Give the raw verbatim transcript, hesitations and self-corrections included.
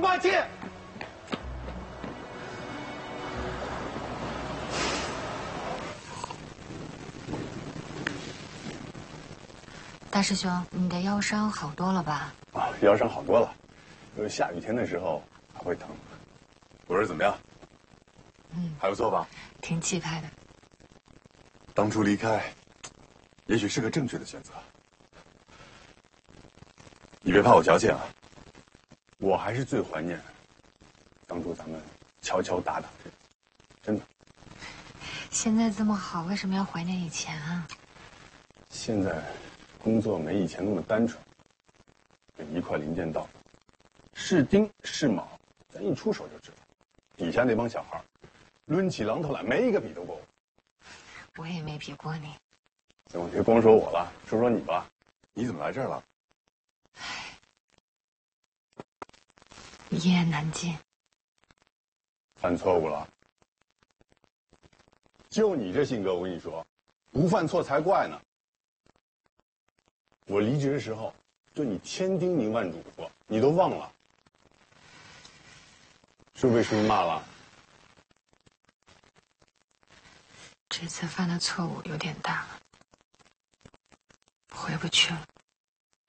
挂戒。 大师兄，你的腰伤好多了吧？ 啊，腰伤好多了，就是下雨天的时候还会疼。我说怎么样？ 嗯， 还不错吧？ 挺气派的。 当初离开，也许是个正确的选择。你别怕我矫情啊，我还是最怀念当初咱们敲敲打打的，真的。 现在这么好，为什么要怀念以前啊？ 现在工作没以前那么单纯，这一块零件到，是钉是铆，咱一出手就知道。底下那帮小孩，抡起榔头来，没一个比得过我。 我也没比过你。 行，别光说我了，说说你吧，你怎么来这儿了？ 一言难尽。 犯错误了。就你这性格，我跟你说，不犯错才怪呢。我离职的时候，对你千叮咛万嘱咐，你都忘了，是不是被叔叔骂了？ 这次犯的错误有点大了，回不去了。